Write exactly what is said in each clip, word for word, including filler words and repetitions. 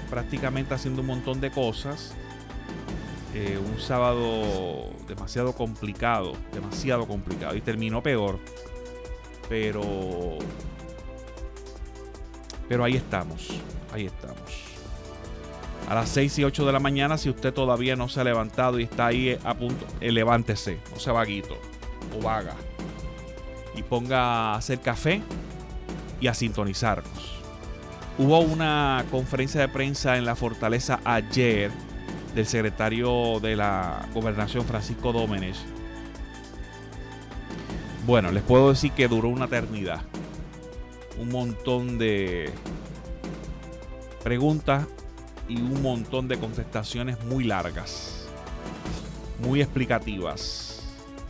prácticamente haciendo un montón de cosas. Eh, un sábado demasiado complicado, demasiado complicado. Y terminó peor. Pero... Pero ahí estamos, ahí estamos. A las seis y ocho de la mañana, si usted todavía no se ha levantado y está ahí a punto, eh, levántese, no sea vaguito o vaga. Y ponga a hacer café y a sintonizarnos. Hubo una conferencia de prensa en la Fortaleza ayer del secretario de la Gobernación, Francisco Dómenes. Bueno, les puedo decir que duró una eternidad. Un montón de preguntas y un montón de contestaciones muy largas, muy explicativas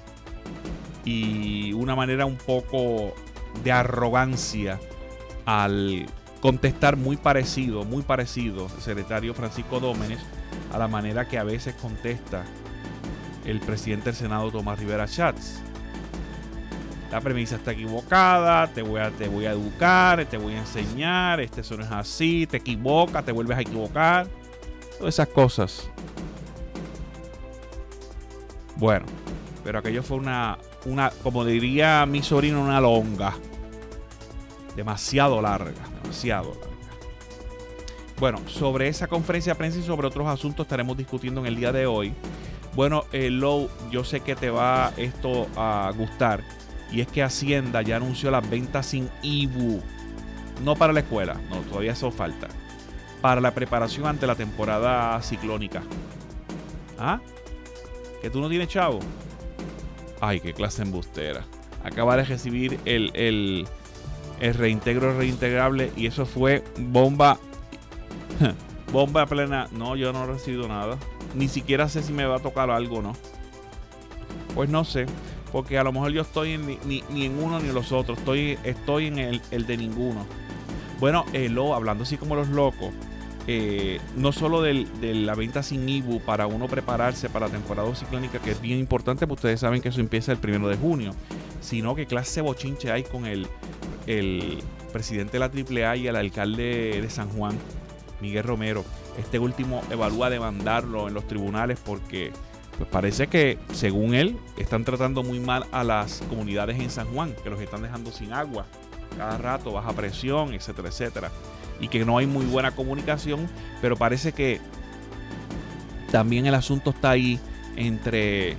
y una manera un poco de arrogancia al contestar muy parecido, muy parecido el secretario Francisco Dómenes a la manera que a veces contesta el presidente del Senado, Tomás Rivera Schatz. La premisa está equivocada, te voy a, te voy a educar, te voy a enseñar, este eso no es así, te equivocas, te vuelves a equivocar. Todas esas cosas. Bueno, pero aquello fue una, una, como diría mi sobrino, una longa. Demasiado larga, demasiado larga. Bueno, sobre esa conferencia de prensa y sobre otros asuntos estaremos discutiendo en el día de hoy. Bueno, eh, Low, yo sé que te va esto a gustar. Y es que Hacienda ya anunció las ventas sin I B U. No para la escuela, no, todavía eso falta. Para la preparación ante la temporada ciclónica. ¿Ah? ¿Que tú no tienes chavo? Ay, qué clase embustera. Acaba de recibir el, el, el reintegro reintegrable y eso fue bomba. Bomba plena. No, yo no he recibido nada. Ni siquiera sé si me va a tocar algo o no. Pues no sé. Porque a lo mejor yo estoy en, ni, ni, ni en uno ni en los otros. Estoy, estoy en el, el de ninguno. Bueno, eh, lo, hablando así como los locos. Eh, no solo del, de la venta sin I B U para uno prepararse para la temporada ciclónica, que es bien importante, porque ustedes saben que eso empieza el primero de junio. Sino que clase bochinche hay con el, el presidente de la triple A y el alcalde de San Juan, Miguel Romero. Este último evalúa demandarlo en los tribunales porque... Pues parece que, según él, están tratando muy mal a las comunidades en San Juan, que los están dejando sin agua cada rato, baja presión, etcétera, etcétera. Y que no hay muy buena comunicación, pero parece que también el asunto está ahí entre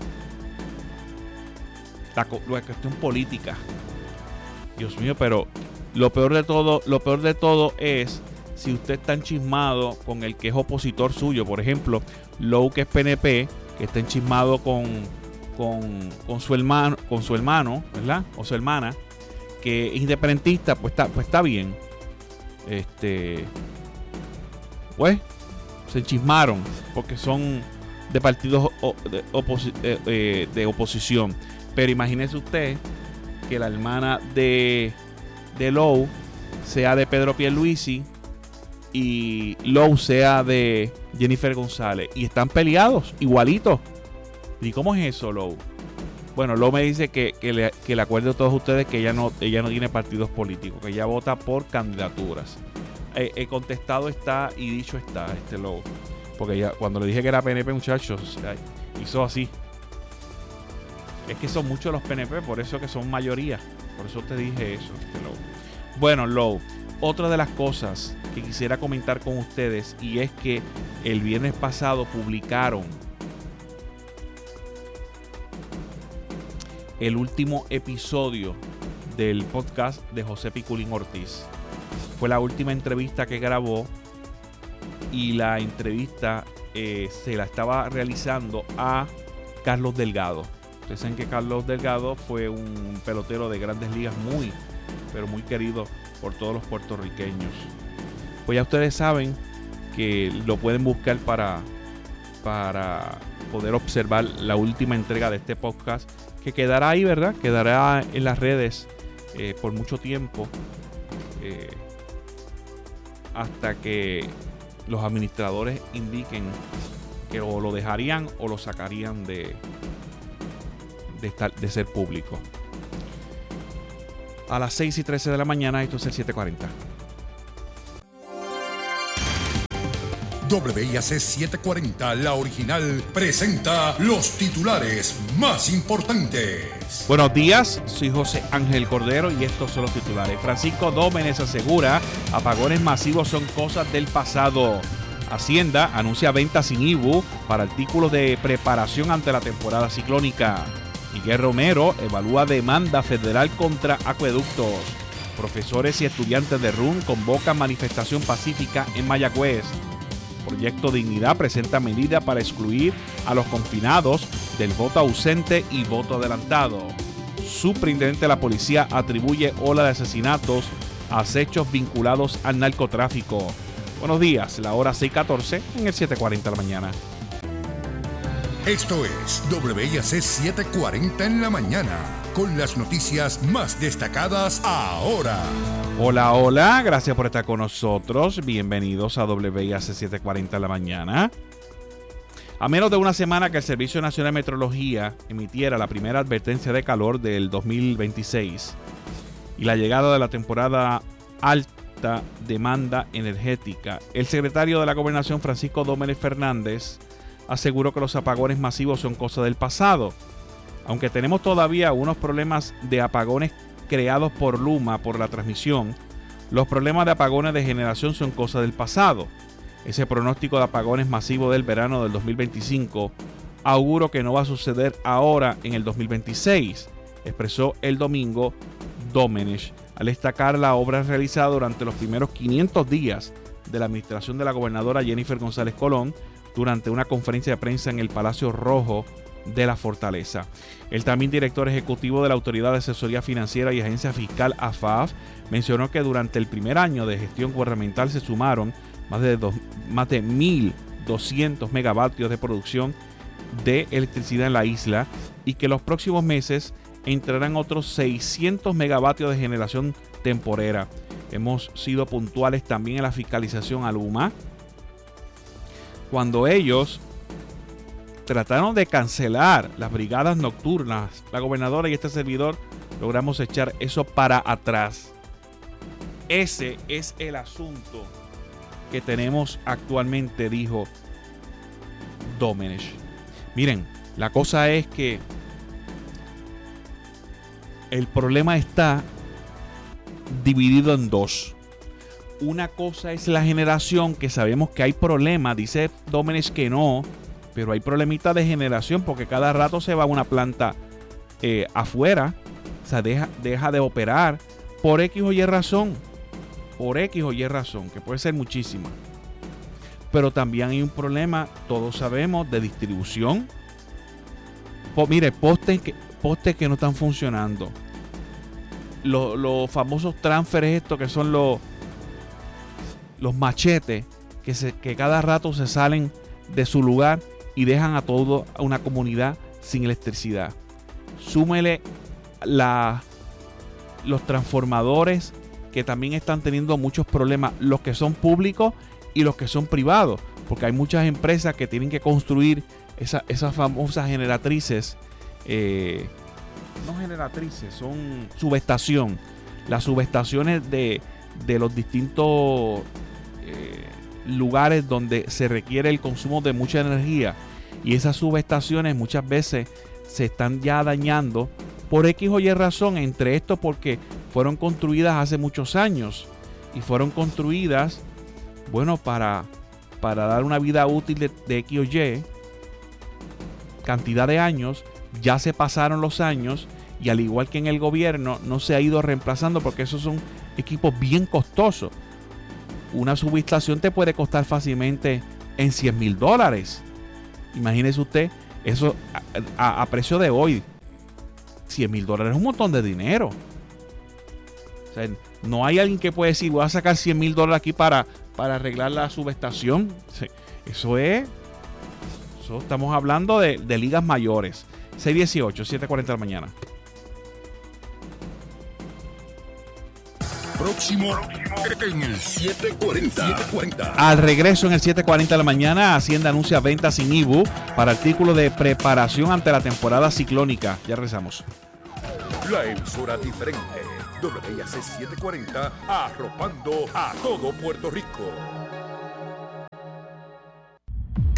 la, la cuestión política. Dios mío, pero lo peor de todo, lo peor de todo es si usted está enchismado con el que es opositor suyo. Por ejemplo, Low, que es P N P, que está enchismado con, con, con su hermano, con su hermano, ¿verdad? O su hermana, que es independentista, pues está, pues está bien. Este, pues, se enchismaron porque son de partidos de, oposi eh, eh, de oposición. Pero imagínese usted que la hermana de, de Low sea de Pedro Pierluisi y Low sea de Jennifer González y están peleados igualitos. ¿Y cómo es eso, Low? Bueno, Low me dice que, que, le, que le acuerdo a todos ustedes que ella no, ella no tiene partidos políticos, que ella vota por candidaturas. He, he contestado está y dicho está este Low, porque ella, cuando le dije que era P N P, muchachos, hizo así. Es que son muchos los P N P, por eso que son mayoría. Por eso te dije eso, este Low. Bueno, Low, otra de las cosas que quisiera comentar con ustedes, y es que el viernes pasado publicaron el último episodio del podcast de José Piculín Ortiz. Fue la última entrevista que grabó y la entrevista eh, se la estaba realizando a Carlos Delgado. Ustedes saben que Carlos Delgado fue un pelotero de Grandes Ligas muy, pero muy querido por todos los puertorriqueños. Pues ya ustedes saben que lo pueden buscar para, para poder observar la última entrega de este podcast, que quedará ahí, ¿verdad? Quedará en las redes eh, por mucho tiempo, eh, hasta que los administradores indiquen que o lo dejarían o lo sacarían de, de, estar, de ser público. A las seis y trece de la mañana, esto es el siete cuarenta. W I A C setecientos cuarenta, la original, presenta los titulares más importantes. Buenos días, soy José Ángel Cordero y estos son los titulares. Francisco Dómenes asegura apagones masivos son cosas del pasado. Hacienda anuncia venta sin I B U para artículos de preparación ante la temporada ciclónica. Miguel Romero evalúa demanda federal contra acueductos. Profesores y estudiantes de R U N convocan manifestación pacífica en Mayagüez. Proyecto Dignidad presenta medida para excluir a los confinados del voto ausente y voto adelantado. Superintendente de la policía atribuye ola de asesinatos a hechos vinculados al narcotráfico. Buenos días, la hora seis catorce en el siete cuarenta de la mañana. Esto es W I A C setecientos cuarenta en la mañana, con las noticias más destacadas ahora. Hola, hola, gracias por estar con nosotros. Bienvenidos a W I A C setecientos cuarenta en la mañana. A menos de una semana que el Servicio Nacional de Meteorología emitiera la primera advertencia de calor del dos mil veintiséis y la llegada de la temporada alta demanda energética, el secretario de la Gobernación, Francisco Dómenes Fernández, aseguró que los apagones masivos son cosa del pasado. Aunque tenemos todavía unos problemas de apagones creados por Luma por la transmisión, los problemas de apagones de generación son cosa del pasado. Ese pronóstico de apagones masivos del verano del dos mil veinticinco auguro que no va a suceder ahora en el dos mil veintiséis, expresó el domingo Dómenes al destacar la obra realizada durante los primeros quinientos días de la administración de la gobernadora Jennifer González Colón durante una conferencia de prensa en el Palacio Rojo de la Fortaleza. El también director ejecutivo de la Autoridad de Asesoría Financiera y Agencia Fiscal A F A F mencionó que durante el primer año de gestión gubernamental se sumaron más de, dos, más de mil doscientos megavatios de producción de electricidad en la isla y que los próximos meses entrarán otros seiscientos megavatios de generación temporera. Hemos sido puntuales también en la fiscalización a Luma. Cuando ellos trataron de cancelar las brigadas nocturnas, la gobernadora y este servidor logramos echar eso para atrás. Ese es el asunto que tenemos actualmente, dijo Dómenes. Miren, la cosa es que el problema está dividido en dos. Una cosa es la generación, que sabemos que hay problemas, dice Dómenes que no, pero hay problemitas de generación porque cada rato se va a una planta eh, afuera, o sea, deja, deja de operar por X o Y razón, por X o Y razón, que puede ser muchísima. Pero también hay un problema, todos sabemos, de distribución. Po, mire, postes que, postes que no están funcionando. Los, los famosos transferes estos que son los, los machetes que, se, que cada rato se salen de su lugar y dejan a toda una comunidad sin electricidad. Súmele la, los transformadores que también están teniendo muchos problemas, los que son públicos y los que son privados, porque hay muchas empresas que tienen que construir esa, esas famosas generatrices, eh, no generatrices, son subestación, las subestaciones de, de los distintos eh, lugares donde se requiere el consumo de mucha energía, y esas subestaciones muchas veces se están ya dañando por X o Y razón, entre esto porque fueron construidas hace muchos años y fueron construidas, bueno, para, para dar una vida útil de, de X o Y cantidad de años. Ya se pasaron los años y al igual que en el gobierno no se ha ido reemplazando porque esos son equipos bien costosos. Una subestación te puede costar fácilmente en cien mil dólares. Imagínese usted, eso a, a, a precio de hoy, cien mil dólares es un montón de dinero. O sea, no hay alguien que puede decir, voy a sacar cien mil dólares aquí para, para arreglar la subestación. Sí, eso es, eso estamos hablando de, de ligas mayores. seis dieciocho, siete cuarenta de la mañana. Próximo en el siete cuarenta. Al regreso en el siete cuarenta de la mañana, Hacienda anuncia ventas sin I B U para artículos de preparación ante la temporada ciclónica. Ya regresamos. La emisora diferente. W I A C setecientos cuarenta, arropando a todo Puerto Rico.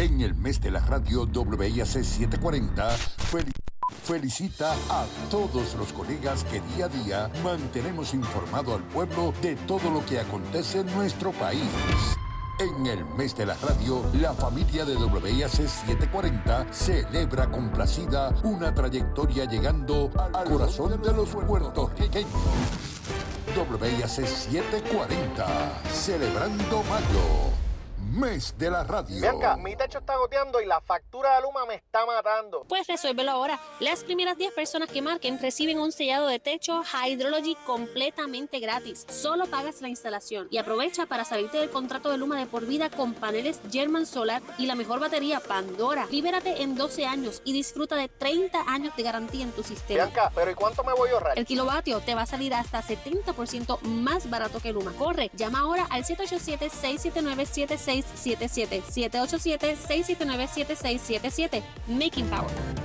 En el mes de la radio W I A C setecientos cuarenta, fel- felicita a todos los colegas que día a día mantenemos informado al pueblo de todo lo que acontece en nuestro país. En el mes de la radio, la familia de W I A C setecientos cuarenta celebra complacida una trayectoria llegando al corazón de los puertorriqueños. W I A C setecientos cuarenta, celebrando mayo. Mes de la radio. Bianca, mi techo está goteando y la factura de Luma me está matando. Pues resuélvelo ahora. Las primeras diez personas que marquen reciben un sellado de techo Hydrology completamente gratis. Solo pagas la instalación y aprovecha para salirte del contrato de Luma de por vida con paneles German Solar y la mejor batería Pandora. Libérate en doce años y disfruta de treinta años de garantía en tu sistema. Bianca, ¿pero y cuánto me voy a ahorrar? El kilovatio te va a salir hasta setenta por ciento más barato que Luma. Corre, llama ahora al siete ocho siete, seis siete nueve, siete seis siete siete, siete ocho siete, seis siete nueve, siete seis siete siete. Making Power.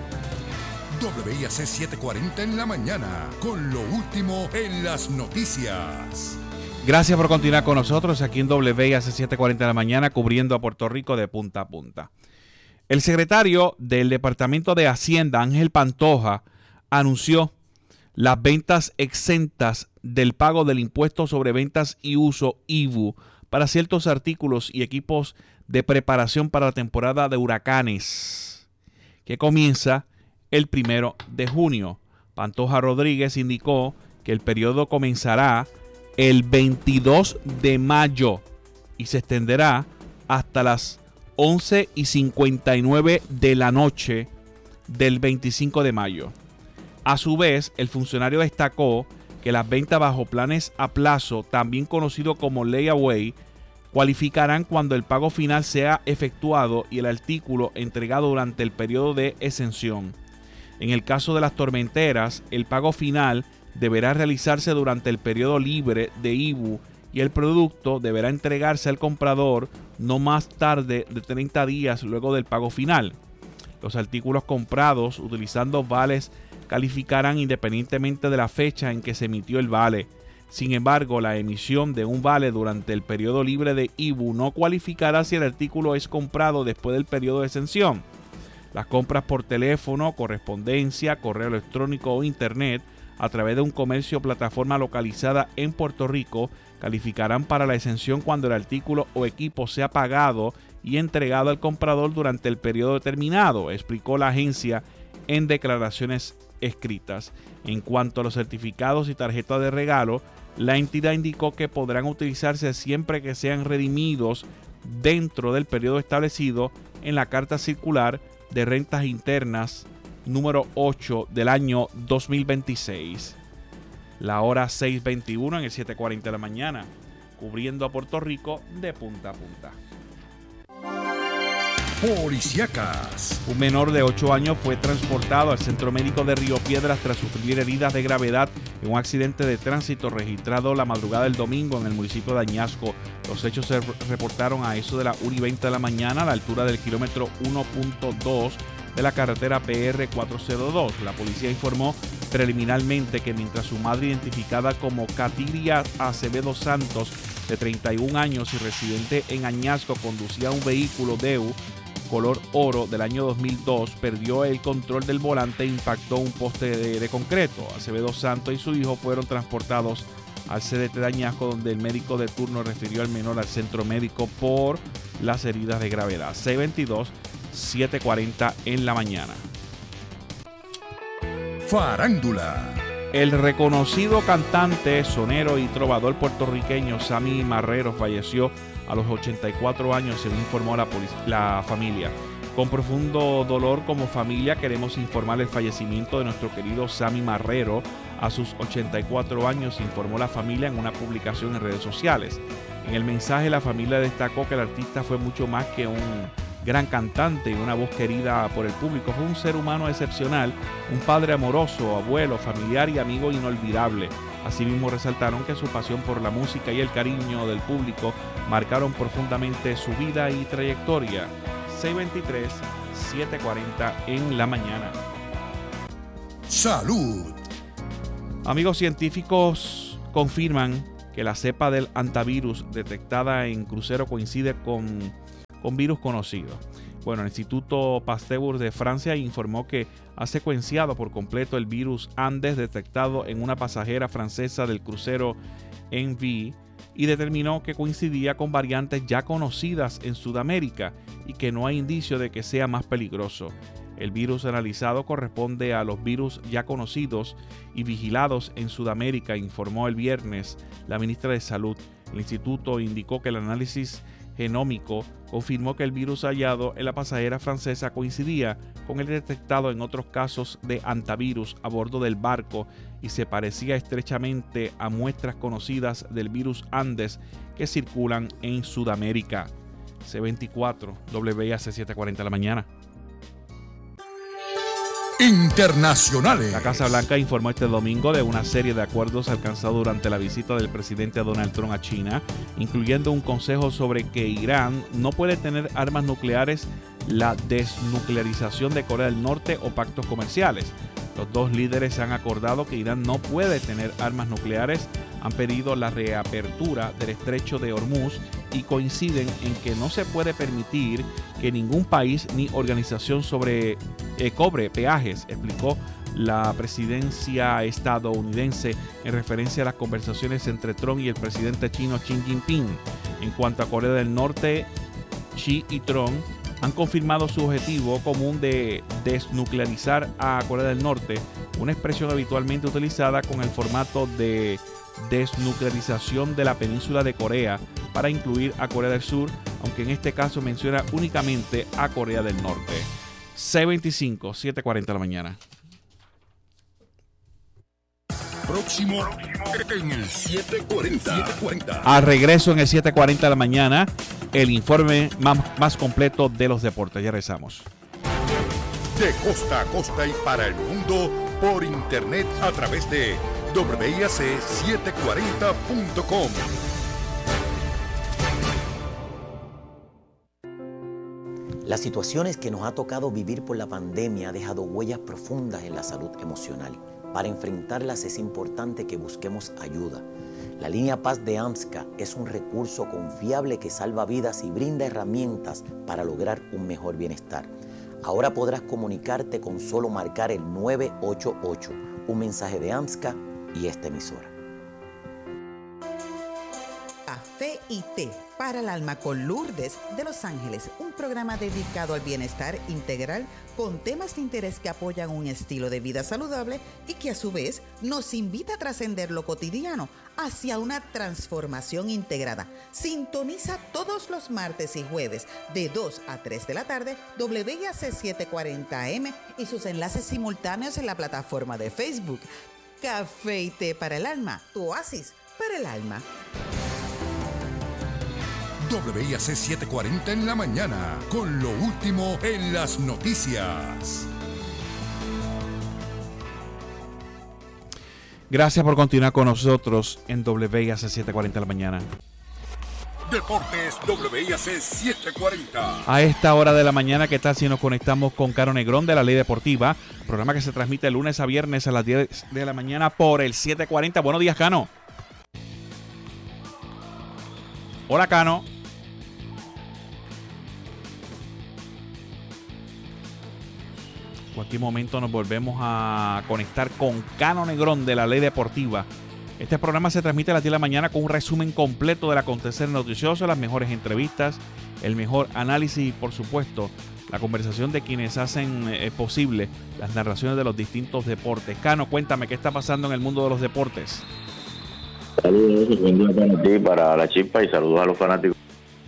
W I A C setecientos cuarenta en la mañana, con lo último en las noticias. Gracias por continuar con nosotros aquí en W I A C setecientos cuarenta de la mañana, cubriendo a Puerto Rico de punta a punta. El secretario del Departamento de Hacienda, Ángel Pantoja, anunció las ventas exentas del pago del impuesto sobre ventas y uso I V U para ciertos artículos y equipos de preparación para la temporada de huracanes, que comienza el primero de junio. Pantoja Rodríguez indicó que el periodo comenzará el veintidós de mayo y se extenderá hasta las once y cincuenta y nueve de la noche del veinticinco de mayo. A su vez, el funcionario destacó que las ventas bajo planes a plazo, también conocido como layaway, cualificarán cuando el pago final sea efectuado y el artículo entregado durante el periodo de exención. En el caso de las tormenteras, el pago final deberá realizarse durante el periodo libre de I V U y el producto deberá entregarse al comprador no más tarde de treinta días luego del pago final. Los artículos comprados utilizando vales calificarán independientemente de la fecha en que se emitió el vale. Sin embargo, la emisión de un vale durante el periodo libre de I V U no cualificará si el artículo es comprado después del periodo de exención. Las compras por teléfono, correspondencia, correo electrónico o internet a través de un comercio o plataforma localizada en Puerto Rico calificarán para la exención cuando el artículo o equipo sea pagado y entregado al comprador durante el periodo determinado, explicó la agencia en declaraciones escritas. En cuanto a los certificados y tarjetas de regalo, la entidad indicó que podrán utilizarse siempre que sean redimidos dentro del periodo establecido en la carta circular de rentas internas número ocho del año dos mil veintiséis. La hora seis veintiuno en el siete cuarenta de la mañana, cubriendo a Puerto Rico de punta a punta. Policíacas. Un menor de ocho años fue transportado al Centro Médico de Río Piedras tras sufrir heridas de gravedad en un accidente de tránsito registrado la madrugada del domingo en el municipio de Añasco. Los hechos se reportaron a eso de la una y veinte de la mañana a la altura del kilómetro uno punto dos de la carretera P R cuatrocientos dos. La policía informó preliminarmente que mientras su madre, identificada como Katiria Acevedo Santos, de treinta y un años y residente en Añasco, conducía un vehículo D E U color oro del año dos mil dos, perdió el control del volante e impactó un poste de, de concreto. Acevedo Santos y su hijo fueron transportados al C D T de Añasco, donde el médico de turno refirió al menor al centro médico por las heridas de gravedad. seis veintidós, siete cuarenta en la mañana. Farándula. El reconocido cantante, sonero y trovador puertorriqueño Sammy Marrero falleció a los ochenta y cuatro años, según informó la, la familia. Con profundo dolor como familia queremos informar el fallecimiento de nuestro querido Sammy Marrero a sus ochenta y cuatro años, informó la familia en una publicación en redes sociales. En el mensaje, la familia destacó que el artista fue mucho más que un gran cantante y una voz querida por el público. Fue un ser humano excepcional, un padre amoroso, abuelo, familiar y amigo inolvidable. Asimismo, resaltaron que su pasión por la música y el cariño del público marcaron profundamente su vida y trayectoria. seis veintitrés, siete cuarenta en la mañana. Salud. Amigos científicos confirman que la cepa del hantavirus detectada en crucero coincide con, con virus conocido. Bueno, el Instituto Pasteur de Francia informó que ha secuenciado por completo el virus Andes detectado en una pasajera francesa del crucero Envie y determinó que coincidía con variantes ya conocidas en Sudamérica y que no hay indicio de que sea más peligroso. El virus analizado corresponde a los virus ya conocidos y vigilados en Sudamérica, informó el viernes la ministra de Salud. El instituto indicó que el análisis genómico confirmó que el virus hallado en la pasajera francesa coincidía con el detectado en otros casos de hantavirus a bordo del barco y se parecía estrechamente a muestras conocidas del virus Andes que circulan en Sudamérica. C veinticuatro, W I A C setecientos cuarenta de la mañana. Internacionales. La Casa Blanca informó este domingo de una serie de acuerdos alcanzados durante la visita del presidente Donald Trump a China, incluyendo un consejo sobre que Irán no puede tener armas nucleares, la desnuclearización de Corea del Norte o pactos comerciales. Los dos líderes han acordado que Irán no puede tener armas nucleares, han pedido la reapertura del estrecho de Hormuz y coinciden en que no se puede permitir que ningún país ni organización sobre, eh, cobre peajes, explicó la presidencia estadounidense en referencia a las conversaciones entre Trump y el presidente chino Xi Jinping. En cuanto a Corea del Norte, Xi y Trump han confirmado su objetivo común de desnuclearizar a Corea del Norte, una expresión habitualmente utilizada con el formato de desnuclearización de la península de Corea para incluir a Corea del Sur, aunque en este caso menciona únicamente a Corea del Norte. C veinticinco, siete cuarenta de la mañana. Próximo en el siete cuarenta. Al regreso en el siete cuarenta de la mañana, el informe más, más completo de los deportes. Ya regresamos. De costa a costa y para el mundo por internet a través de W I A C setecientos cuarenta punto com. Las situaciones que nos ha tocado vivir por la pandemia ha dejado huellas profundas en la salud emocional. Para enfrentarlas es importante que busquemos ayuda. La línea Paz de AMSCA es un recurso confiable que salva vidas y brinda herramientas para lograr un mejor bienestar. Ahora podrás comunicarte con solo marcar el nueve ocho ocho, un mensaje de AMSCA y esta emisora. Café y té para el alma con Lourdes de Los Ángeles, un programa dedicado al bienestar integral con temas de interés que apoyan un estilo de vida saludable y que a su vez nos invita a trascender lo cotidiano hacia una transformación integrada. Sintoniza todos los martes y jueves de dos a tres de la tarde W I A C setecientos cuarenta A M y sus enlaces simultáneos en la plataforma de Facebook. Café y té para el alma, tu oasis para el alma. W I A C setecientos cuarenta en la mañana, con lo último en las noticias. Gracias por continuar con nosotros en W I A C setecientos cuarenta en la mañana. Deportes W I A C setecientos cuarenta. A esta hora de la mañana, ¿qué tal si nos conectamos con Cano Negrón de La Ley Deportiva? Programa que se transmite de lunes a viernes a las diez de la mañana por el setecientos cuarenta. Buenos días, Cano. Hola, Cano. En cualquier momento nos volvemos a conectar con Cano Negrón de La Ley Deportiva. Este programa se transmite a las diez de la mañana con un resumen completo del acontecer noticioso, las mejores entrevistas, el mejor análisis y, por supuesto, la conversación de quienes hacen eh, posible las narraciones de los distintos deportes. Cano, cuéntame, ¿qué está pasando en el mundo de los deportes? Saludos, buen día para ti, para la Chispa y saludos a los fanáticos.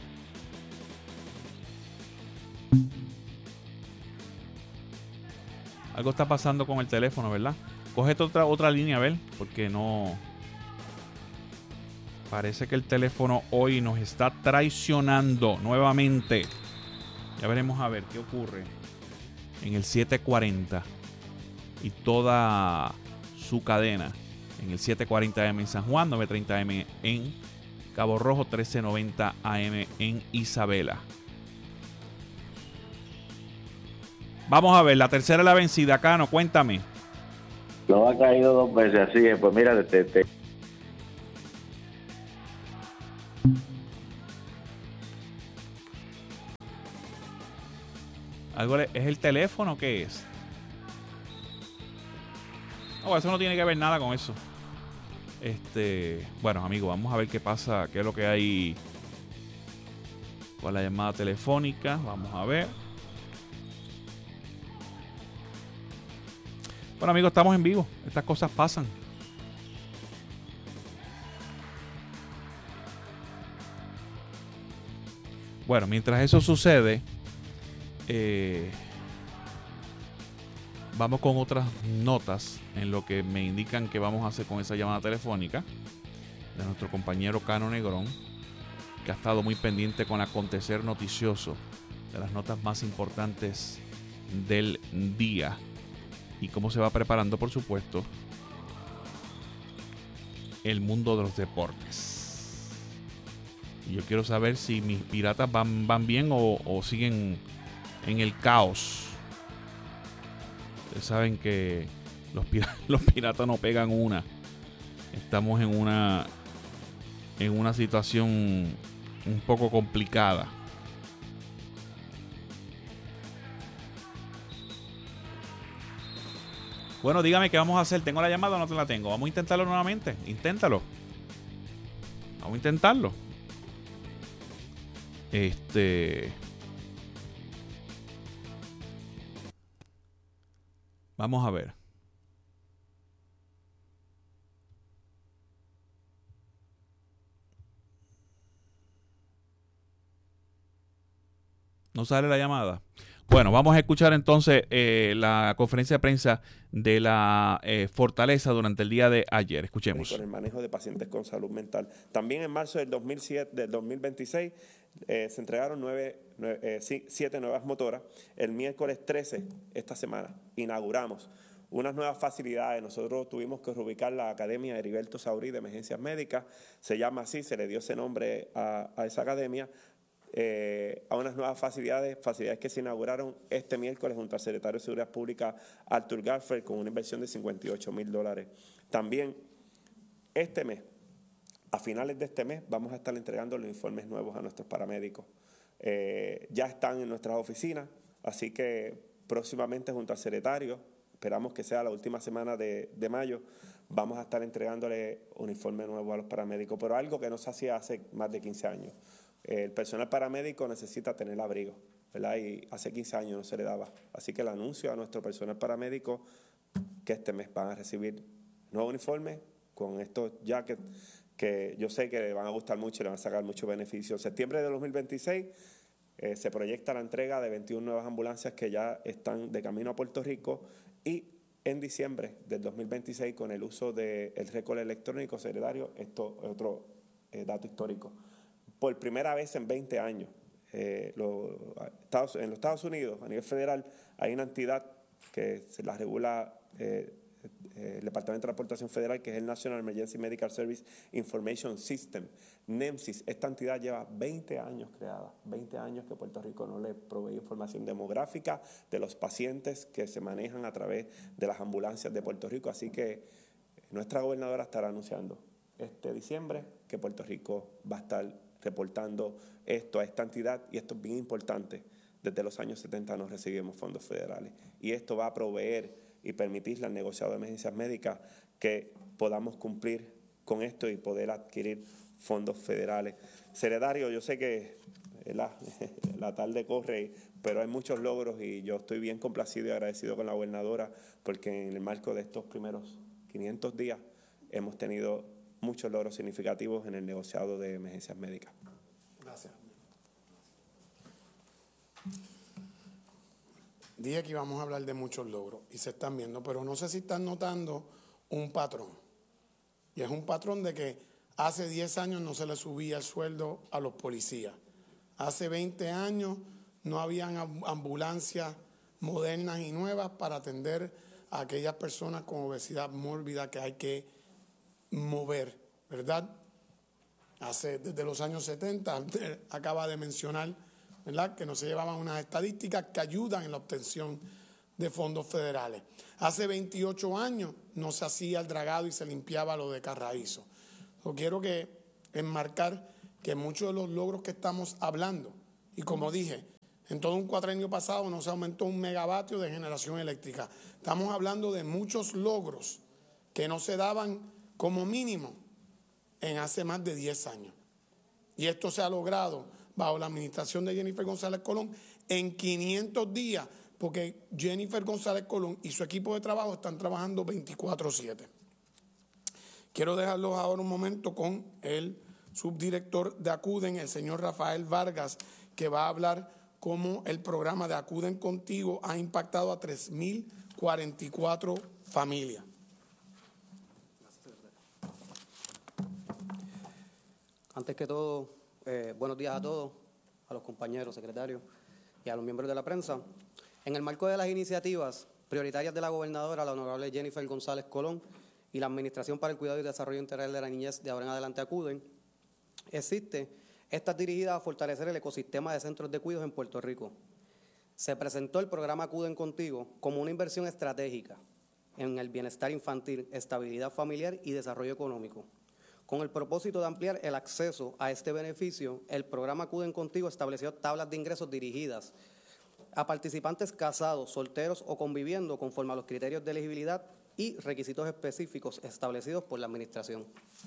Algo está pasando con el teléfono, ¿verdad? Coge otra, otra línea, a ver, porque no... Parece que el teléfono hoy nos está traicionando nuevamente. Ya veremos a ver qué ocurre en el setecientos cuarenta y toda su cadena. En el setecientos cuarenta A M en San Juan, novecientos treinta A M en Cabo Rojo, trece noventa A M en Isabela. Vamos a ver, la tercera es la vencida, Cano, cuéntame. No ha caído dos veces, así es, pues mira, te, te. Algo le, ¿Es el teléfono o qué es? No, eso no tiene que ver nada con eso. Este, bueno, amigos, vamos a ver qué pasa, qué es lo que hay con la llamada telefónica. Vamos a ver. Bueno, amigos, estamos en vivo. Estas cosas pasan. Bueno, mientras eso sucede, eh, vamos con otras notas en lo que me indican que vamos a hacer con esa llamada telefónica de nuestro compañero Cano Negrón, que ha estado muy pendiente con el acontecer noticioso de las notas más importantes del día y cómo se va preparando, por supuesto, el mundo de los deportes. Y yo quiero saber si mis piratas van, van bien o, o siguen en el caos. Ustedes saben que los, pir- los piratas no pegan una. Estamos en una en una situación un poco complicada. Bueno, dígame qué vamos a hacer. ¿Tengo la llamada o no te la tengo? Vamos a intentarlo nuevamente. Inténtalo. Vamos a intentarlo. Este. Vamos a ver. ¿No sale la llamada? Bueno, vamos a escuchar entonces eh, la conferencia de prensa de la eh, Fortaleza durante el día de ayer. Escuchemos. Con el manejo de pacientes con salud mental. También en marzo del dos mil siete, del dos mil veintiséis eh, se entregaron nueve, nueve, eh, siete nuevas motoras. El miércoles trece, esta semana, inauguramos unas nuevas facilidades. Nosotros tuvimos que reubicar la Academia Heriberto Saurí de Emergencias Médicas. Se llama así, se le dio ese nombre a, a esa academia. Eh, a unas nuevas facilidades, facilidades que se inauguraron este miércoles junto al secretario de Seguridad Pública Arthur Garfield con una inversión de cincuenta y ocho mil dólares. También este mes, a finales de este mes, vamos a estar entregando los informes nuevos a nuestros paramédicos. Eh, ya están en nuestras oficinas, así que próximamente junto al secretario, esperamos que sea la última semana de, de mayo, vamos a estar entregándole un informe nuevo a los paramédicos, pero algo que no se hacía hace más de quince años. El personal paramédico necesita tener abrigo, ¿verdad? Y hace quince años no se le daba. Así que el anuncio a nuestro personal paramédico que este mes van a recibir nuevo uniforme con estos jackets que yo sé que le van a gustar mucho y le van a sacar mucho beneficio. En septiembre de dos mil veintiséis eh, se proyecta la entrega de veintiuna nuevas ambulancias que ya están de camino a Puerto Rico y en diciembre del dos mil veintiséis con el uso del récord electrónico secretario, esto es otro eh, dato histórico. Por primera vez en veinte años, eh, los Estados, en los Estados Unidos, a nivel federal, hay una entidad que se la regula eh, eh, el Departamento de Transportación Federal, que es el National Emergency Medical Service Information System, NEMSIS. Esta entidad lleva veinte años creada, veinte años que Puerto Rico no le provee información demográfica de los pacientes que se manejan a través de las ambulancias de Puerto Rico. Así que nuestra gobernadora estará anunciando este diciembre que Puerto Rico va a estar reportando esto a esta entidad, y esto es bien importante. Desde los años setenta no recibimos fondos federales y esto va a proveer y permitirle al negociado de emergencias médicas que podamos cumplir con esto y poder adquirir fondos federales. Secretario, yo sé que la, la tarde corre, pero hay muchos logros y yo estoy bien complacido y agradecido con la gobernadora porque en el marco de estos primeros quinientos días hemos tenido muchos logros significativos en el negociado de emergencias médicas. Gracias. Dije que íbamos a hablar de muchos logros y se están viendo, pero no sé si están notando un patrón. Y es un patrón de que hace diez años no se le subía el sueldo a los policías. Hace veinte años no habían ambulancias modernas y nuevas para atender a aquellas personas con obesidad mórbida que hay que mover, ¿verdad? Hace desde los años setenta, acaba de mencionar, ¿verdad?, que no se llevaban unas estadísticas que ayudan en la obtención de fondos federales. Hace veintiocho años no se hacía el dragado y se limpiaba lo de Carraízo. Yo quiero que enmarcar que muchos de los logros que estamos hablando, y como dije, En todo un cuatrenio pasado no se aumentó un megavatio de generación eléctrica. Estamos hablando de muchos logros que no se daban como mínimo en hace más de diez años. Y esto se ha logrado bajo la administración de Jennifer González Colón en quinientos días, porque Jennifer González Colón y su equipo de trabajo están trabajando veinticuatro siete. Quiero dejarlos ahora un momento con el subdirector de ACUDEN, el señor Rafael Vargas, que va a hablar cómo el programa de Acuden Contigo ha impactado a tres mil cuarenta y cuatro familias. Antes que todo, eh, buenos días a todos, a los compañeros, secretarios y a los miembros de la prensa. En el marco de las iniciativas prioritarias de la gobernadora, la honorable Jennifer González Colón, y la Administración para el Cuidado y Desarrollo Integral de la Niñez de ahora en adelante ACUDEN, existe esta dirigida a fortalecer el ecosistema de centros de cuidados en Puerto Rico. Se presentó el programa Acuden Contigo como una inversión estratégica en el bienestar infantil, estabilidad familiar y desarrollo económico. Con el propósito de ampliar el acceso a este beneficio, el programa Acuden Contigo estableció tablas de ingresos dirigidas a participantes casados, solteros o conviviendo conforme a los criterios de elegibilidad y requisitos específicos establecidos por la Administración.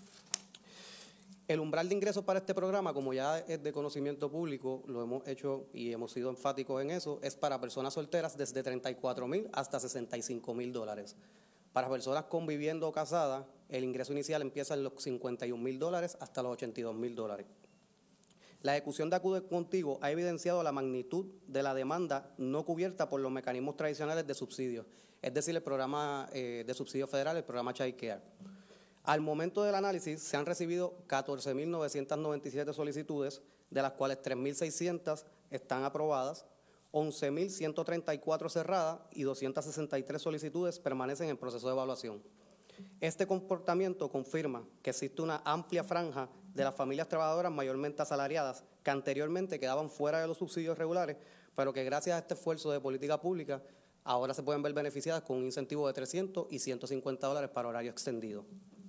El umbral de ingresos para este programa, como ya es de conocimiento público, lo hemos hecho y hemos sido enfáticos en eso, es para personas solteras desde treinta y cuatro mil hasta sesenta y cinco mil dólares. Para personas conviviendo o casadas, el ingreso inicial empieza en los cincuenta y un mil dólares hasta los ochenta y dos mil dólares. La ejecución de Acude Contigo ha evidenciado la magnitud de la demanda no cubierta por los mecanismos tradicionales de subsidio, es decir, el programa eh, de subsidio federal, el programa Child Care. Al momento del análisis se han recibido catorce mil novecientas noventa y siete solicitudes, de las cuales tres mil seiscientas están aprobadas, once mil ciento treinta y cuatro cerradas y doscientas sesenta y tres solicitudes permanecen en proceso de evaluación. Este comportamiento confirma que existe una amplia franja de las familias trabajadoras mayormente asalariadas que anteriormente quedaban fuera de los subsidios regulares, pero que gracias a este esfuerzo de política pública ahora se pueden ver beneficiadas con un incentivo de trescientos y ciento cincuenta dólares para horario extendido.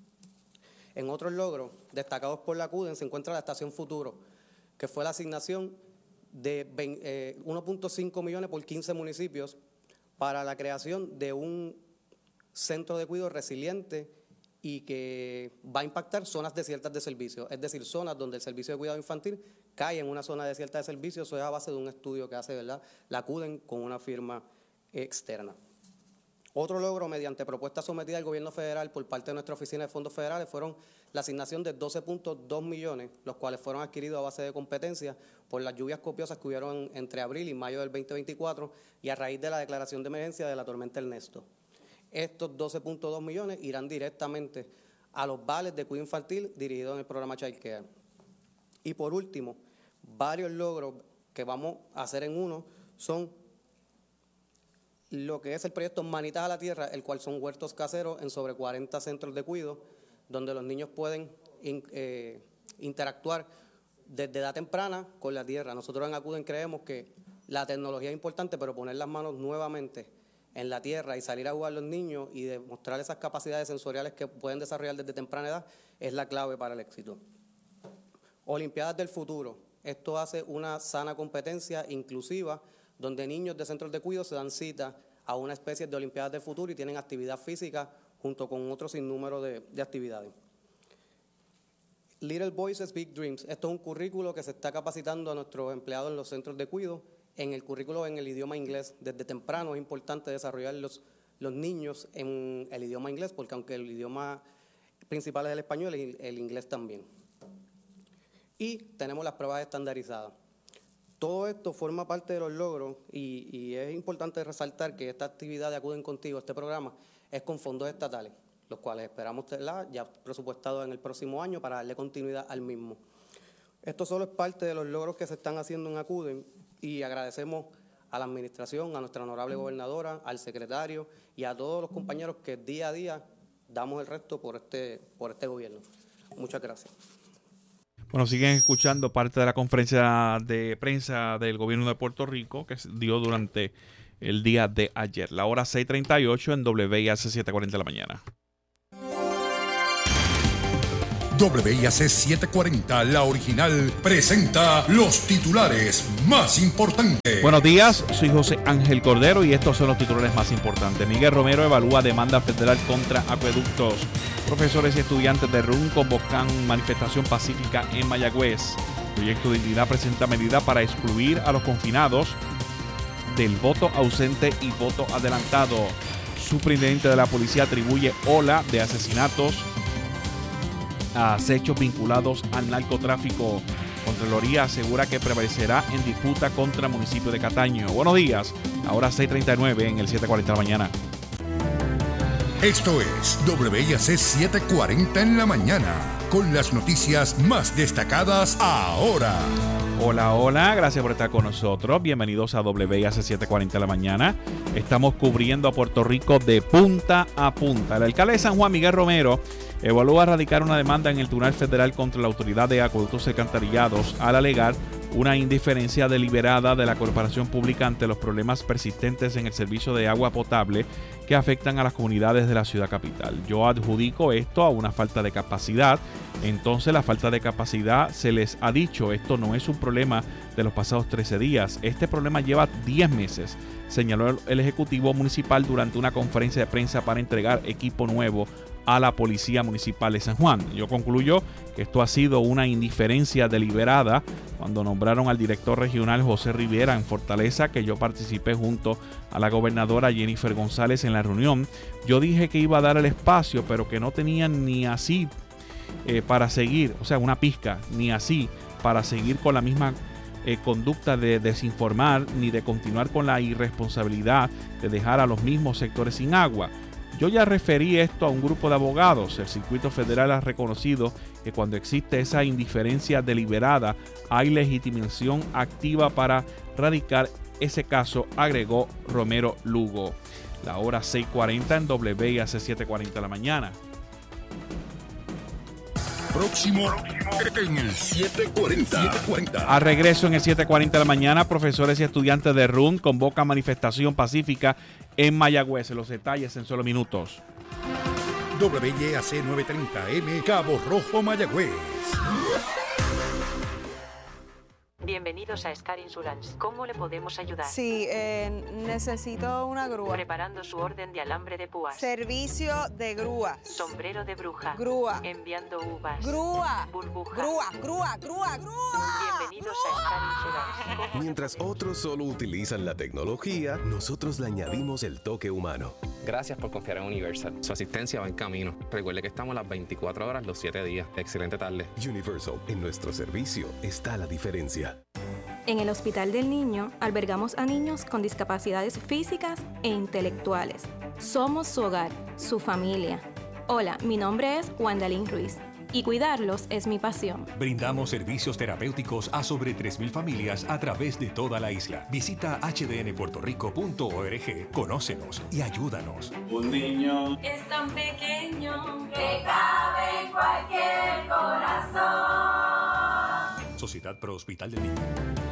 En otros logros destacados por la ACUDEN se encuentra la Estación Futuro, que fue la asignación de eh, uno punto cinco millones por quince municipios para la creación de un centro de cuidado resiliente y que va a impactar zonas desiertas de servicio, es decir, zonas donde el servicio de cuidado infantil cae en una zona desierta de servicio. Eso es a base de un estudio que hace, ¿verdad?, la ACUDEN con una firma externa. Otro logro mediante propuesta sometida al gobierno federal por parte de nuestra oficina de fondos federales fueron la asignación de doce punto dos millones, los cuales fueron adquiridos a base de competencia por las lluvias copiosas que hubieron entre abril y mayo del veinte veinticuatro y a raíz de la declaración de emergencia de la tormenta Ernesto. Estos doce punto dos millones irán directamente a los vales de cuidado infantil dirigidos en el programa Child Care. Y por último, varios logros que vamos a hacer en uno son lo que es el proyecto Manitas a la Tierra, el cual son huertos caseros en sobre cuarenta centros de cuidado, donde los niños pueden in, eh, interactuar desde edad temprana con la tierra. Nosotros en Acuden creemos que la tecnología es importante, pero poner las manos nuevamente en la tierra y salir a jugar los niños y demostrar esas capacidades sensoriales que pueden desarrollar desde temprana edad es la clave para el éxito. Olimpiadas del futuro. Esto hace una sana competencia inclusiva, donde niños de centros de cuidado se dan cita a una especie de Olimpiadas del Futuro y tienen actividad física junto con otro sinnúmero de, de actividades. Little Voices, Big Dreams. Esto es un currículo que se está capacitando a nuestros empleados en los centros de cuidado. En el currículo en el idioma inglés, desde temprano es importante desarrollar los, los niños en el idioma inglés, porque aunque el idioma principal es el español, el, el inglés también. Y tenemos las pruebas estandarizadas. Todo esto forma parte de los logros y, y es importante resaltar que esta actividad de Acuden Contigo, este programa, es con fondos estatales, los cuales esperamos tenerla ya presupuestados en el próximo año para darle continuidad al mismo. Esto solo es parte de los logros que se están haciendo en Acuden y agradecemos a la administración, a nuestra honorable gobernadora, al secretario y a todos los compañeros que día a día damos el resto por este, por este gobierno. Muchas gracias. Bueno, siguen escuchando parte de la conferencia de prensa del gobierno de Puerto Rico que se dio durante el día de ayer. La hora seis treinta y ocho en W I A C setecientos cuarenta de la mañana. W I A C setecientos cuarenta, la original, presenta los titulares más importantes. Buenos días, soy José Ángel Cordero y estos son los titulares más importantes. Miguel Romero evalúa demanda federal contra acueductos. Profesores y estudiantes de R U N convocan manifestación pacífica en Mayagüez. Proyecto de Dignidad presenta medida para excluir a los confinados del voto ausente y voto adelantado. Superintendente de la policía atribuye ola de asesinatos a hechos vinculados al narcotráfico. Contraloría asegura que prevalecerá en disputa contra el municipio de Cataño. Buenos días, ahora seis treinta y nueve en el siete cuarenta de la mañana. Esto es W I A C setecientos cuarenta en la mañana, con las noticias más destacadas ahora. Hola, hola, gracias por estar con nosotros. Bienvenidos a W I A C setecientos cuarenta en la mañana. Estamos cubriendo a Puerto Rico de punta a punta. El alcalde de San Juan, Miguel Romero, evalúa radicar una demanda en el Tribunal Federal contra la Autoridad de Acueductos y Alcantarillados al alegar una indiferencia deliberada de la corporación pública ante los problemas persistentes en el servicio de agua potable que afectan a las comunidades de la ciudad capital. Yo adjudico esto a una falta de capacidad. Entonces la falta de capacidad se les ha dicho, esto no es un problema de los pasados trece días, este problema lleva diez meses, señaló el Ejecutivo Municipal durante una conferencia de prensa para entregar equipo nuevo a la Policía Municipal de San Juan. Yo concluyo que esto ha sido una indiferencia deliberada cuando nombraron al director regional José Rivera en Fortaleza, que yo participé junto a la gobernadora Jennifer González en la reunión. Yo dije que iba a dar el espacio, pero que no tenían ni así eh, para seguir, o sea, una pizca, ni así para seguir con la misma eh, conducta de desinformar, ni de continuar con la irresponsabilidad de dejar a los mismos sectores sin agua. Yo ya referí esto a un grupo de abogados. El Circuito Federal ha reconocido que cuando existe esa indiferencia deliberada, hay legitimación activa para radicar ese caso, agregó Romero Lugo. La hora seis cuarenta en W I A C setecientos cuarenta de la mañana. Próximo en el setecientos cuarenta. A regreso en el siete cuarenta de la mañana, profesores y estudiantes de R U N convocan manifestación pacífica en Mayagüez. Los detalles en solo minutos. W I A C novecientos treinta M, Cabo Rojo, Mayagüez. Bienvenidos a Scar Insurance. ¿Cómo le podemos ayudar? Sí, eh, necesito una grúa. Preparando su orden de alambre de púas. Servicio de grúas. Sombrero de bruja. Grúa. Enviando uvas. Grúa. Burbuja. Grúa, grúa, grúa, grúa. Bienvenidos a Scar Insurance. Mientras otros solo utilizan la tecnología, nosotros le añadimos el toque humano. Gracias por confiar en Universal. Su asistencia va en camino. Recuerde que estamos las veinticuatro horas, los siete días. Excelente tarde. Universal, en nuestro servicio está la diferencia. En el Hospital del Niño albergamos a niños con discapacidades físicas e intelectuales. Somos su hogar, su familia. Hola, mi nombre es Wandalín Ruiz y cuidarlos es mi pasión. Brindamos servicios terapéuticos a sobre tres mil familias a través de toda la isla. Visita h d n puerto rico punto org, conócenos y ayúdanos. Un niño es tan pequeño que cabe en cualquier corazón. Sociedad Pro Hospital del Niño.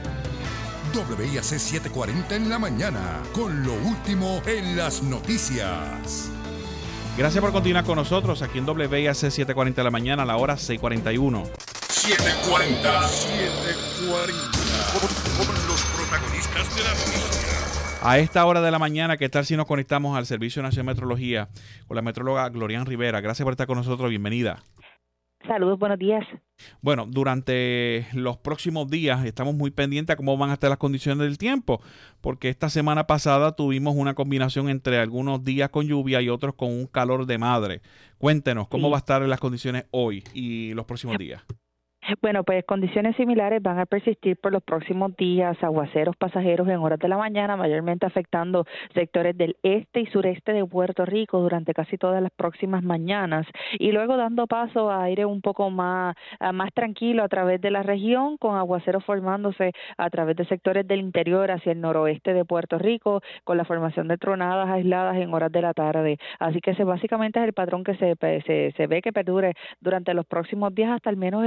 W I A C setecientos cuarenta en la mañana, con lo último en las noticias. Gracias por continuar con nosotros aquí en W I A C setecientos cuarenta de la mañana, a la hora seis cuarenta y uno. setecientos cuarenta, setecientos cuarenta, con, con los protagonistas de la noticia. A esta hora de la mañana, ¿qué tal si nos conectamos al Servicio Nacional de Meteorología con la metróloga Glorian Rivera? Gracias por estar con nosotros, bienvenida. Saludos, buenos días. Bueno, durante los próximos días estamos muy pendientes a cómo van a estar las condiciones del tiempo, porque esta semana pasada tuvimos una combinación entre algunos días con lluvia y otros con un calor de madre. Cuéntenos, ¿cómo sí. va a estar las condiciones hoy y los próximos días? Bueno, pues condiciones similares van a persistir por los próximos días, aguaceros pasajeros en horas de la mañana, mayormente afectando sectores del este y sureste de Puerto Rico durante casi todas las próximas mañanas, y luego dando paso a aire un poco más, más tranquilo a través de la región, con aguaceros formándose a través de sectores del interior hacia el noroeste de Puerto Rico, con la formación de tronadas aisladas en horas de la tarde. Así que ese básicamente es el patrón que se, se, se ve que perdure durante los próximos días hasta al menos el jueves.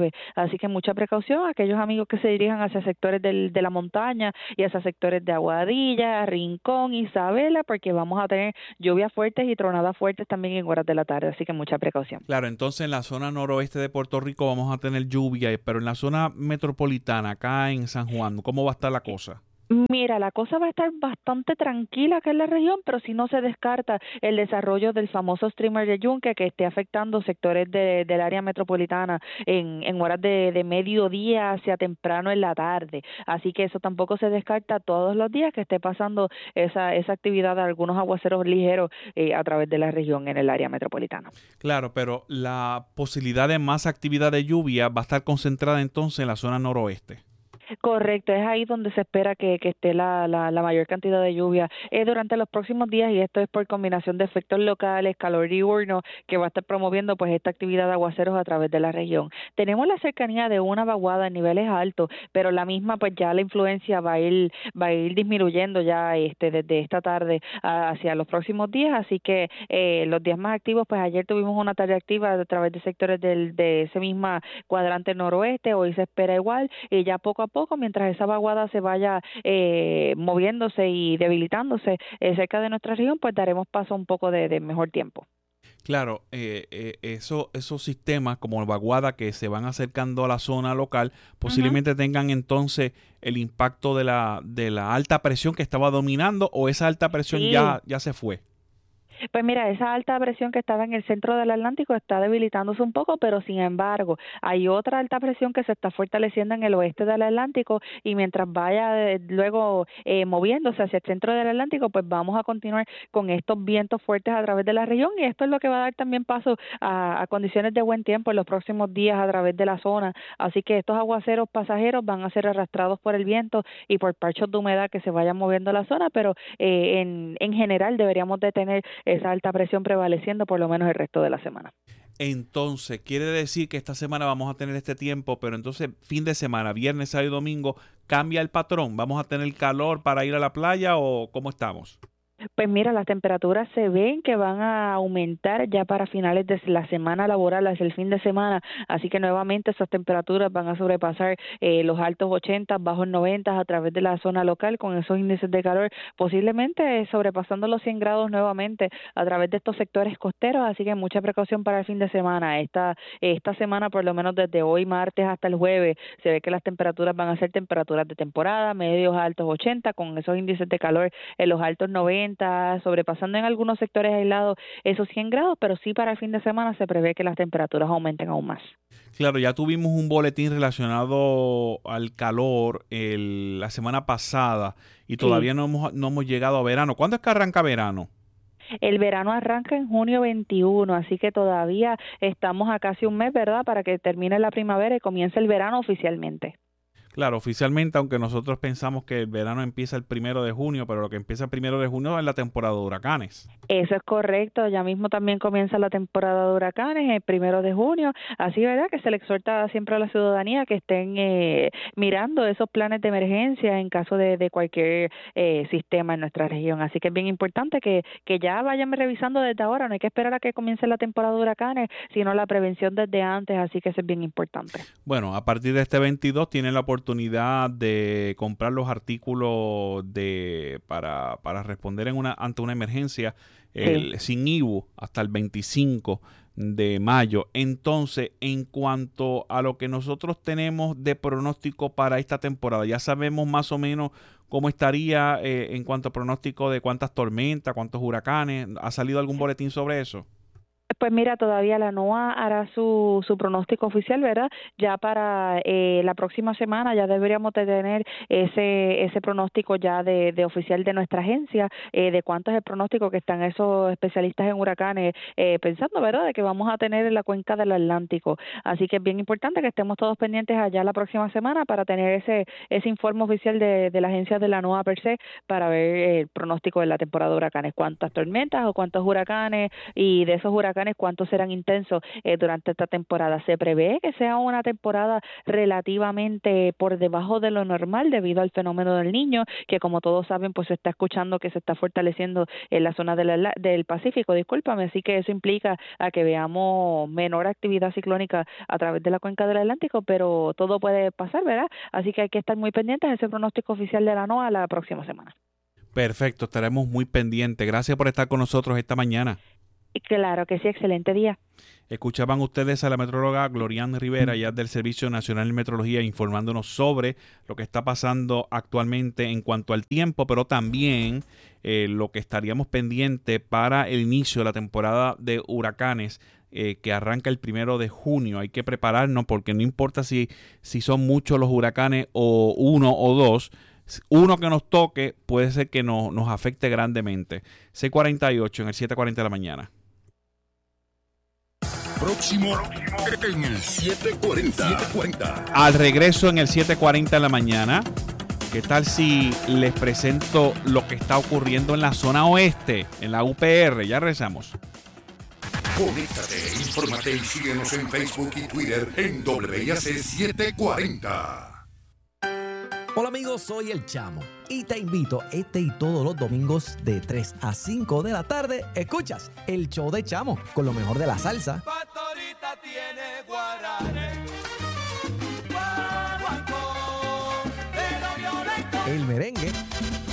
nube. Así que mucha precaución a aquellos amigos que se dirijan hacia sectores del, de la montaña y hacia sectores de Aguadilla, Rincón, Isabela, porque vamos a tener lluvias fuertes y tronadas fuertes también en horas de la tarde, así que mucha precaución. Claro, entonces en la zona noroeste de Puerto Rico vamos a tener lluvia, pero en la zona metropolitana, acá en San Juan, ¿cómo va a estar la cosa? Mira, la cosa va a estar bastante tranquila acá en la región, pero sí no se descarta el desarrollo del famoso streamer de Yunque que esté afectando sectores de, del área metropolitana en, en horas de, de mediodía hacia temprano en la tarde. Así que eso tampoco se descarta todos los días que esté pasando esa, esa actividad de algunos aguaceros ligeros eh, a través de la región en el área metropolitana. Claro, pero la posibilidad de más actividad de lluvia va a estar concentrada entonces en la zona noroeste. Correcto, es ahí donde se espera que, que esté la, la, la mayor cantidad de lluvia eh, durante los próximos días, y esto es por combinación de efectos locales, calor diurno, que va a estar promoviendo pues esta actividad de aguaceros a través de la región. Tenemos la cercanía de una vaguada en niveles altos, pero la misma pues ya la influencia va a ir va a ir disminuyendo ya este desde esta tarde hacia los próximos días, así que eh, los días más activos, pues ayer tuvimos una tarde activa a través de sectores del, de ese misma cuadrante noroeste, hoy se espera igual, y ya poco a poco poco, mientras esa vaguada se vaya eh, moviéndose y debilitándose eh, cerca de nuestra región, pues daremos paso a un poco de, de mejor tiempo. Claro, eh, eh, eso, esos sistemas como vaguada que se van acercando a la zona local posiblemente uh-huh. tengan entonces el impacto de la de la alta presión que estaba dominando, o esa alta presión sí. ya, ya se fue. Pues mira, esa alta presión que estaba en el centro del Atlántico está debilitándose un poco, pero sin embargo hay otra alta presión que se está fortaleciendo en el oeste del Atlántico, y mientras vaya eh, luego eh, moviéndose hacia el centro del Atlántico, pues vamos a continuar con estos vientos fuertes a través de la región, y esto es lo que va a dar también paso a, a condiciones de buen tiempo en los próximos días a través de la zona. Así que estos aguaceros pasajeros van a ser arrastrados por el viento y por parchos de humedad que se vayan moviendo la zona, pero eh, en, en general deberíamos de tener esa alta presión prevaleciendo por lo menos el resto de la semana. Entonces, quiere decir que esta semana vamos a tener este tiempo, pero entonces fin de semana, viernes, sábado y domingo, ¿cambia el patrón? ¿Vamos a tener calor para ir a la playa o cómo estamos? Pues mira, las temperaturas se ven que van a aumentar ya para finales de la semana laboral, hacia el fin de semana, así que nuevamente esas temperaturas van a sobrepasar eh, los altos ochenta, bajos noventa a través de la zona local, con esos índices de calor posiblemente sobrepasando los cien grados nuevamente a través de estos sectores costeros, así que mucha precaución para el fin de semana. Esta, esta semana, por lo menos desde hoy martes hasta el jueves, se ve que las temperaturas van a ser temperaturas de temporada, medios altos ochenta, con esos índices de calor en los altos noventa, sobrepasando en algunos sectores aislados esos cien grados, pero sí para el fin de semana se prevé que las temperaturas aumenten aún más. Claro, ya tuvimos un boletín relacionado al calor el, la semana pasada y todavía sí. no, hemos, no hemos llegado a verano. ¿Cuándo es que arranca verano? El verano arranca en junio veintiuno, así que todavía estamos a casi un mes, ¿verdad?, para que termine la primavera y comience el verano oficialmente. Claro, oficialmente, aunque nosotros pensamos que el verano empieza el primero de junio, pero lo que empieza el primero de junio es la temporada de huracanes. Eso es correcto, ya mismo también comienza la temporada de huracanes el primero de junio, así verdad que se le exhorta siempre a la ciudadanía que estén eh, mirando esos planes de emergencia en caso de, de cualquier eh, sistema en nuestra región, así que es bien importante que, que ya vayan revisando desde ahora, no hay que esperar a que comience la temporada de huracanes, sino la prevención desde antes, así que eso es bien importante. Bueno, a partir de este veintidós tienen la oportunidad de comprar los artículos de para, para responder en una ante una emergencia el, sí. sin I V U hasta el veinticinco de mayo. Entonces, en cuanto a lo que nosotros tenemos de pronóstico para esta temporada, ya sabemos más o menos cómo estaría eh, en cuanto a pronóstico de cuántas tormentas, cuántos huracanes. ¿Ha salido algún boletín sobre eso? Pues mira, todavía la NOAA hará su, su pronóstico oficial, ¿verdad? Ya para eh, la próxima semana ya deberíamos de tener ese ese pronóstico ya de, de oficial de nuestra agencia, eh, de cuánto es el pronóstico que están esos especialistas en huracanes eh, pensando, ¿verdad?, de que vamos a tener en la cuenca del Atlántico. Así que es bien importante que estemos todos pendientes allá la próxima semana para tener ese ese informe oficial de, de la agencia de la NOAA per se, para ver el pronóstico de la temporada de huracanes, cuántas tormentas o cuántos huracanes, y de esos huracanes huracanes, cuántos serán intensos eh, durante esta temporada. Se prevé que sea una temporada relativamente por debajo de lo normal debido al fenómeno del Niño, que como todos saben, pues se está escuchando que se está fortaleciendo en la zona de la, del Pacífico, discúlpame, así que eso implica a que veamos menor actividad ciclónica a través de la cuenca del Atlántico, pero todo puede pasar, ¿verdad? Así que hay que estar muy pendientes de ese pronóstico oficial de la NOAA la próxima semana. Perfecto, estaremos muy pendientes. Gracias por estar con nosotros esta mañana. Claro que sí, excelente día. Escuchaban ustedes a la metróloga Gloriana Rivera, ya del Servicio Nacional de Meteorología, informándonos sobre lo que está pasando actualmente en cuanto al tiempo, pero también eh, lo que estaríamos pendiente para el inicio de la temporada de huracanes eh, que arranca el primero de junio. Hay que prepararnos porque no importa si, si son muchos los huracanes o uno o dos, uno que nos toque puede ser que no, nos afecte grandemente. seis cuarenta y ocho en el siete cuarenta de la mañana. Próximo en el siete cuarenta. Al regreso en el siete cuarenta de la mañana, ¿qué tal si les presento lo que está ocurriendo en la zona oeste, en la U P R? Ya regresamos. Conéctate, infórmate y síguenos en Facebook y Twitter en W I A C siete cuarenta. Hola amigos, soy El Chamo y te invito este y todos los domingos de tres a cinco de la tarde. Escuchas el show de Chamo con lo mejor de la salsa, Pastorita tiene guaranes, guaguancó, pero violento, el merengue